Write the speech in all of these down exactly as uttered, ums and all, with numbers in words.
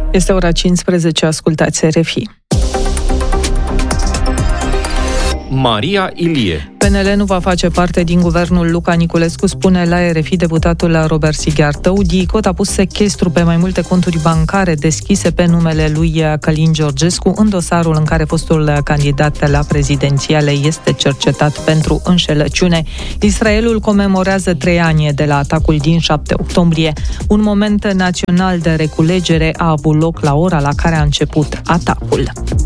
Este ora cincisprezece, ascultați R F I. Maria Ilie. P N L nu va face parte din guvernul Luca Niculescu, spune la R F I deputatul Robert Sigheartău. DICOT a pus sechestru pe mai multe conturi bancare deschise pe numele lui Călin Georgescu în dosarul în care fostul candidat la prezidențiale este cercetat pentru înșelăciune. Israelul comemorează trei ani de la atacul din șapte octombrie. Un moment național de reculegere a avut loc la ora la care a început atacul.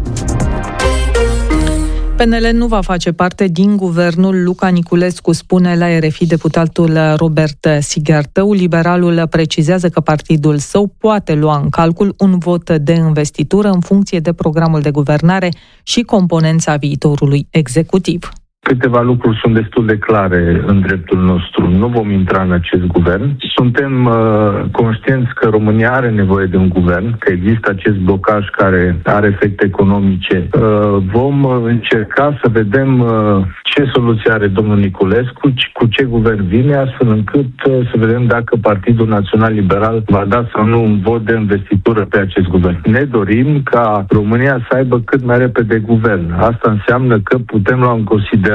P N L nu va face parte din guvernul Luca Niculescu, spune la R F I deputatul Robert Sigheartău. Liberalul precizează că partidul său poate lua în calcul un vot de investitură în funcție de programul de guvernare și componența viitorului executiv. Câteva lucruri sunt destul de clare în dreptul nostru. Nu vom intra în acest guvern. Suntem uh, conștienți că România are nevoie de un guvern, că există acest blocaj care are efecte economice. Uh, vom încerca să vedem uh, ce soluție are domnul Niculescu, cu ce guvern vine, astfel încât uh, să vedem dacă Partidul Național Liberal va da sau nu un vot de investitură pe acest guvern. Ne dorim ca România să aibă cât mai repede guvern. Asta înseamnă că putem lua în considerare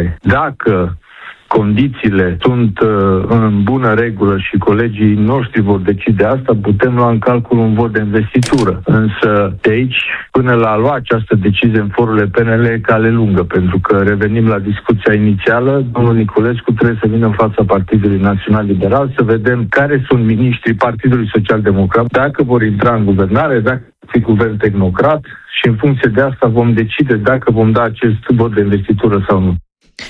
dacă condițiile sunt uh, în bună regulă și colegii noștri vor decide asta, putem lua în calcul un vot de investitură. Însă de aici până la a lua această decizie în forurile P N L e cale lungă, pentru că revenim la discuția inițială. Domnul Niculescu trebuie să vină în fața Partidului Național Liberal să vedem care sunt miniștrii Partidului Social Democrat, dacă vor intra în guvernare, dacă fi guvern tehnocrat, și în funcție de asta vom decide dacă vom da acest vot de investitură sau nu.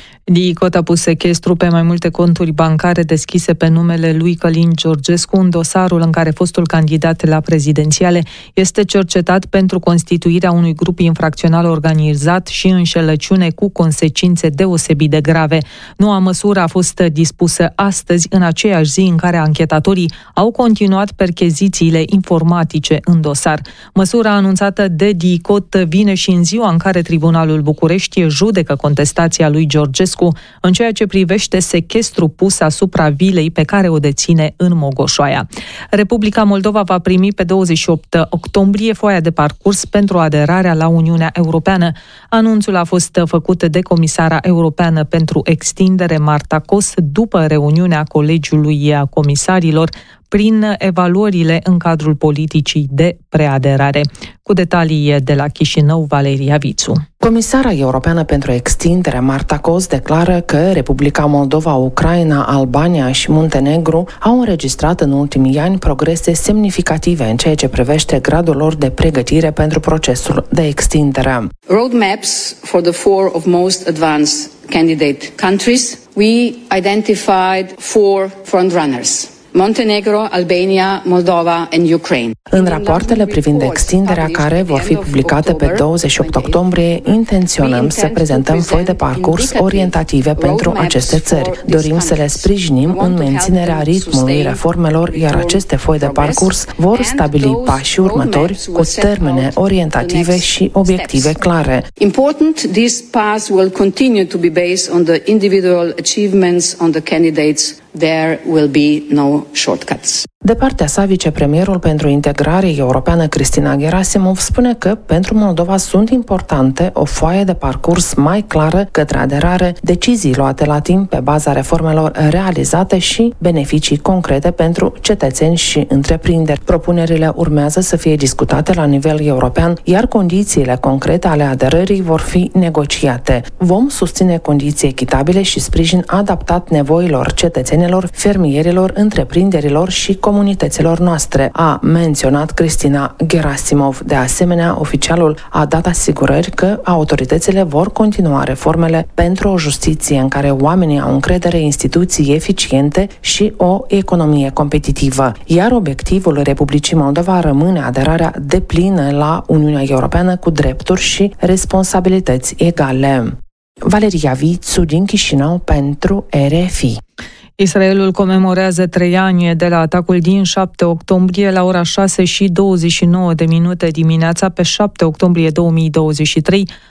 DICOT a pus sechestru pe mai multe conturi bancare deschise pe numele lui Călin Georgescu în dosarul în care fostul candidat la prezidențiale este cercetat pentru constituirea unui grup infracțional organizat și înșelăciune cu consecințe deosebit de grave. Noua măsură a fost dispusă astăzi, în aceeași zi în care anchetatorii au continuat perchezițiile informatice în dosar. Măsura anunțată de DICOT vine și în ziua în care Tribunalul București judecă contestația lui Georgescu în ceea ce privește sechestru pus asupra vilei pe care o deține în Mogoșoaia. Republica Moldova va primi pe douăzeci și opt octombrie foaia de parcurs pentru aderarea la Uniunea Europeană. Anunțul a fost făcut de Comisara Europeană pentru Extindere, Marta Kos, după reuniunea Colegiului Comisarilor prin evaluările în cadrul politicii de preaderare. Cu detalii de la Chișinău, Valeria Vițu. Comisara Europeană pentru Extindere, Marta Kos, declară că Republica Moldova, Ucraina, Albania și Muntenegru au înregistrat în ultimii ani progrese semnificative în ceea ce privește gradul lor de pregătire pentru procesul de extindere. Roadmaps for the four of most advanced candidate countries. We identified four frontrunners: Montenegro, Albania, Moldova and Ukraine. În rapoartele privind extinderea care vor fi publicate pe douăzeci și opt octombrie, intenționăm să prezentăm foi de parcurs orientative pentru aceste țări. Dorim să le sprijinim în menținerea ritmului reformelor, iar aceste foi de parcurs vor stabili pașii următori cu termene orientative și obiective clare. Important, this path will continue to be based on the individual achievements on the candidates. There will be no shortcuts. De partea sa, vicepremierul pentru integrare europeană Cristina Gerasimov spune că pentru Moldova sunt importante o foaie de parcurs mai clară către aderare, decizii luate la timp pe baza reformelor realizate și beneficii concrete pentru cetățeni și întreprinderi. Propunerile urmează să fie discutate la nivel european, iar condițiile concrete ale aderării vor fi negociate. Vom susține condiții echitabile și sprijin adaptat nevoilor cetățenilor, fermierilor, întreprinderilor și comunităților noastre, a menționat Cristina Gerasimov. De asemenea, oficialul a dat asigurări că autoritățile vor continua reformele pentru o justiție în care oamenii au încredere, instituții eficiente și o economie competitivă. Iar obiectivul Republicii Moldova rămâne aderarea deplină la Uniunea Europeană cu drepturi și responsabilități egale. Valeria Vițu din Chișinău pentru R F I. Israelul comemorează trei ani de la atacul din șapte octombrie la ora șase și douăzeci și nouă de minute dimineața pe șapte octombrie două mii douăzeci și trei.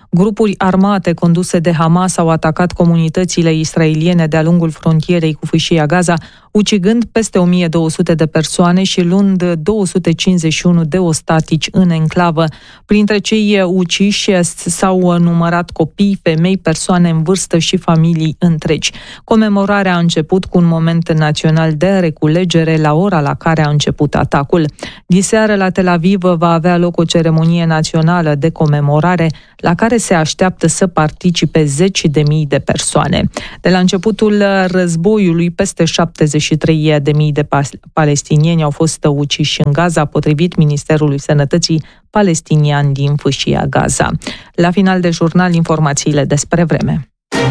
Grupuri armate conduse de Hamas au atacat comunitățile israeliene de-a lungul frontierei cu Fâșia Gaza, ucigând peste o mie două sute de persoane și luând două sute cincizeci și unu de ostatici în enclavă. Printre cei uciși s-au numărat copii, femei, persoane în vârstă și familii întregi. Comemorarea a început cu un moment național de reculegere la ora la care a început atacul. Diseară la Tel Aviv va avea loc o ceremonie națională de comemorare la care se așteaptă să participe zeci de mii de persoane. De la începutul războiului, peste șaptezeci și trei de mii de palestinieni au fost uciși în Gaza, potrivit Ministerului Sănătății palestinian din Fâșia Gaza. La final de jurnal, informațiile despre vreme.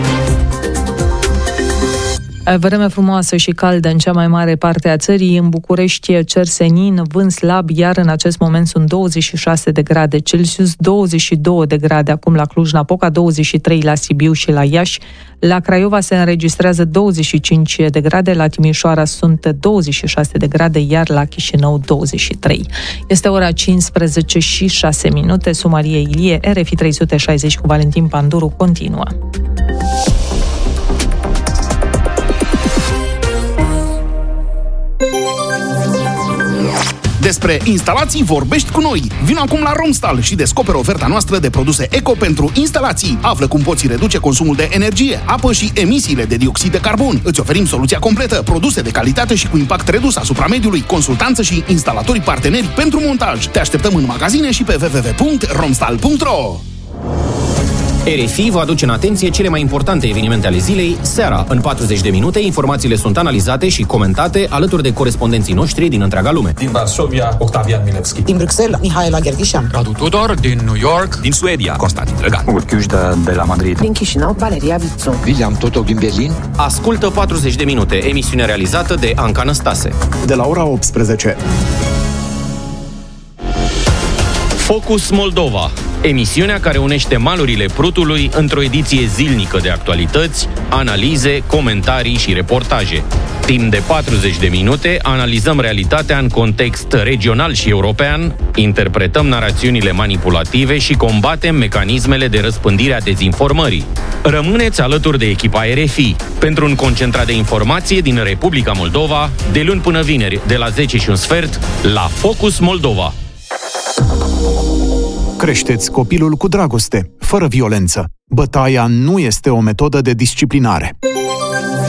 Vreme frumoasă și caldă în cea mai mare parte a țării. În București, cer senin, vânt slab, iar în acest moment sunt douăzeci și șase de grade Celsius, douăzeci și două de grade acum la Cluj-Napoca, douăzeci și trei la Sibiu și la Iași. La Craiova se înregistrează douăzeci și cinci de grade, la Timișoara sunt douăzeci și șase de grade, iar la Chișinău douăzeci și trei. Este ora cincisprezece și șase minute. Sumarie Ilie, R F I trei sute șaizeci cu Valentin Panduru continuă. Despre instalații vorbești cu noi. Vino acum la Romstal și descoperă oferta noastră de produse eco pentru instalații. Află cum poți reduce consumul de energie, apă și emisiile de dioxid de carbon. Îți oferim soluția completă, produse de calitate și cu impact redus asupra mediului, consultanță și instalatorii parteneri pentru montaj. Te așteptăm în magazine și pe w w w punct romstal punct r o. R F I vă aduce în atenție cele mai importante evenimente ale zilei, seara. În patruzeci de minute, informațiile sunt analizate și comentate alături de corespondenții noștri din întreaga lume. Din Varsovia, Octavian Milevski. Din Bruxelles, Mihaela Gherghișan. Radu Tudor, din New York. Din Suedia, Constantin Drăgan. Urchiușda de la Madrid. Din Chișinău, Valeria Vițu. William Totov din Berlin. Ascultă patruzeci de minute, emisiune realizată de Anca Năstase. De la ora optsprezece. Focus Moldova, emisiunea care unește malurile Prutului într-o ediție zilnică de actualități, analize, comentarii și reportaje. Timp de patruzeci de minute analizăm realitatea în context regional și european, interpretăm narațiunile manipulative și combatem mecanismele de răspândire a dezinformării. Rămâneți alături de echipa R F I pentru un concentrat de informație din Republica Moldova, de luni până vineri, de la zece și un sfert, la Focus Moldova. Creșteți copilul cu dragoste, fără violență. Bătaia nu este o metodă de disciplinare.